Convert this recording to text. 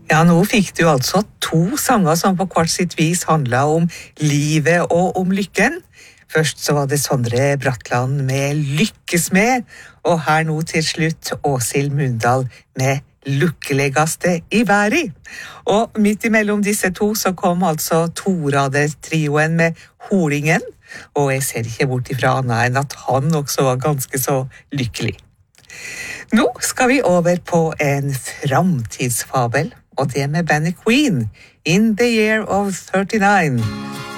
Ja, nå fikk du altså to sanger som på hvert sitt vis handlet om livet og om lykken. Først så var det Sondre Bratland med Lykkes med, og her nå til slutt Åshild Mundal med Lukkeligste i verden. Og midt imellom disse to så kom altså Torader-trioen med Holingen, og jeg ser ikke bort ifra annet enn at han også var ganske så lykkelig. Nå skal vi over på en framtidsfabel, og det med bandet Queen, In the Year of 39.